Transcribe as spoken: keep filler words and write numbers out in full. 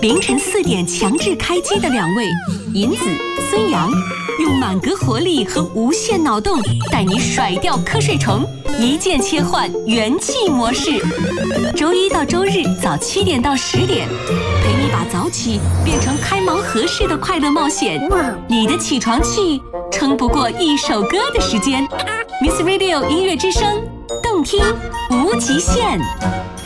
凌晨四点强制开机的两位银子、孙杨，用满格活力和无限脑洞带你甩掉瞌睡虫，一键切换元气模式。周一到周日早七点到十点，陪你把早起变成开盲盒式的快乐冒险。你的起床气撑不过一首歌的时间。Miss Radio 音乐之声，动听无极限。